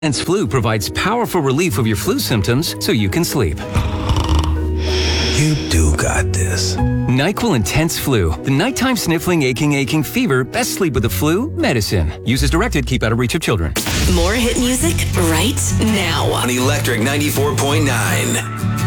Intense Flu provides powerful relief of your flu symptoms so you can sleep. You do got this. NyQuil Intense Flu. The nighttime sniffling, aching fever. Best sleep with the flu medicine. Use as directed. Keep out of reach of children. More hit music right now. On Electric 94.9.